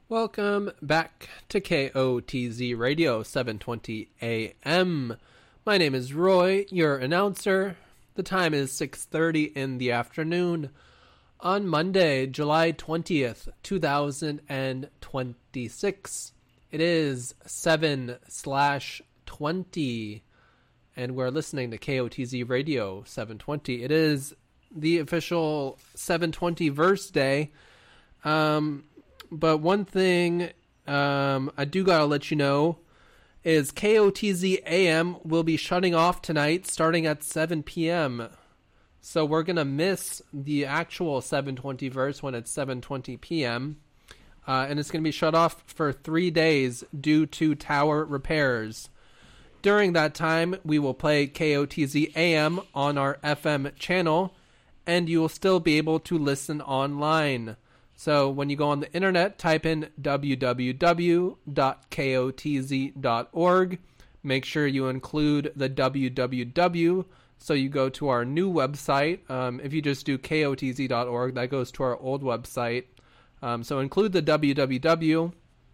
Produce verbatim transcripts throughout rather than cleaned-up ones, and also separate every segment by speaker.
Speaker 1: Welcome back to K O T Z Radio, seven twenty A M. My name is Roy, your announcer. The time is six thirty in the afternoon on Monday, July twentieth, two thousand twenty-six. It is seven slash twenty, and we're listening to K O T Z Radio seven twenty. It is the official seven twenty verse day. Um... But one thing um, I do got to let you know is K O T Z A M will be shutting off tonight starting at seven p.m. So we're going to miss the actual seven twenty verse when it's seven twenty p.m. Uh, and it's going to be shut off for three days due to tower repairs. During that time, we will play K O T Z A M on our F M channel, and you will still be able to listen online. So when you go on the internet, type in w w w dot k o t z dot org. Make sure you include the w w w so you go to our new website. Um, if you just do k o t z dot org, that goes to our old website. Um, so include the w w w.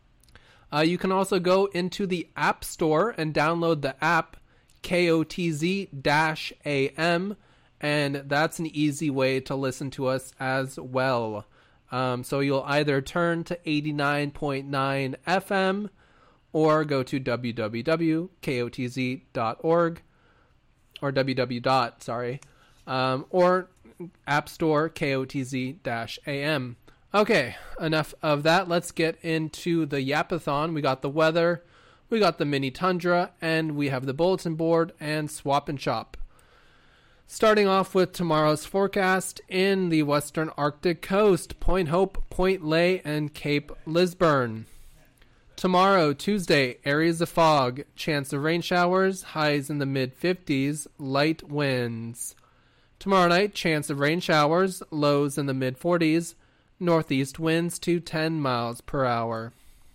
Speaker 1: Uh, you can also go into the App Store and download the app K O T Z A M, and that's an easy way to listen to us as well. Um, so you'll either turn to eighty-nine point nine F M or go to w w w dot k o t z dot org or www. Dot, sorry, um, or App Store K O T Z A M. Okay, enough of that. Let's get into the Yapathon. We got the weather, we got the mini tundra, and we have the bulletin board and swap and shop. Starting off with tomorrow's forecast in the western Arctic coast, Point Hope, Point Ley, and Cape Lisburne. Tomorrow, Tuesday, areas of fog, chance of rain showers, highs in the mid fifties, light winds. Tomorrow night, chance of rain showers, lows in the mid forties, northeast winds to ten miles per hour.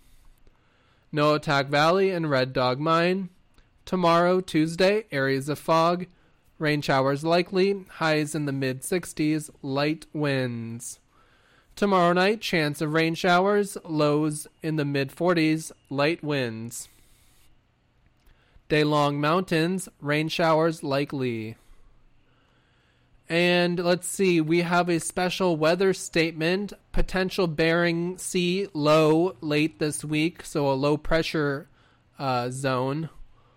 Speaker 1: Noatak Valley and Red Dog Mine. Tomorrow, Tuesday, areas of fog, rain showers likely, highs in the mid sixties, light winds. Tomorrow night, chance of rain showers, lows in the mid forties, light winds. Daylong Mountains, rain showers likely. And let's see, we have a special weather statement, potential Bering Sea low late this week, so a low pressure uh, zone.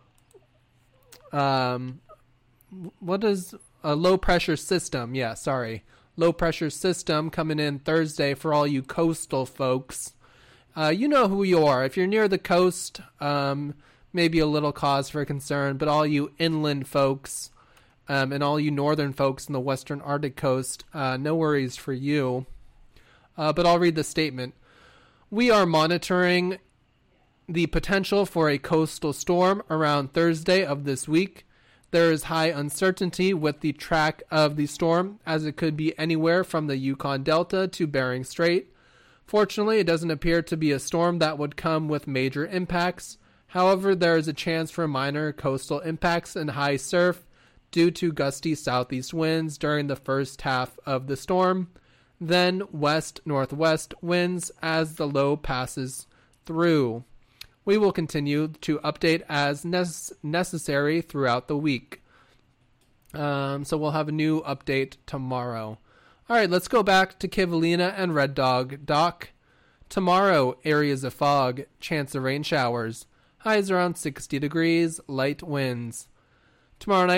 Speaker 1: Um... What is a low pressure system? Yeah, sorry. Low pressure system coming in Thursday for all you coastal folks. Uh, you know who you are. If you're near the coast, um, maybe a little cause for concern, but all you inland folks um, and all you northern folks in the western Arctic coast, uh, no worries for you. Uh, but I'll read the statement. We are monitoring the potential for a coastal storm around Thursday of this week. There is high uncertainty with the track of the storm, as it could be anywhere from the Yukon Delta to Bering Strait. Fortunately, it doesn't appear to be a storm that would come with major impacts. However, there is a chance for minor coastal impacts and high surf due to gusty southeast winds during the first half of the storm, then west-northwest winds as the low passes through. We will continue to update as ne- necessary throughout the week. Um, so we'll have a new update tomorrow. All right, let's go back to Kivalina and Red Dog Dock. Tomorrow, areas of fog, chance of rain showers. Highs around sixty degrees, light winds. Tomorrow night,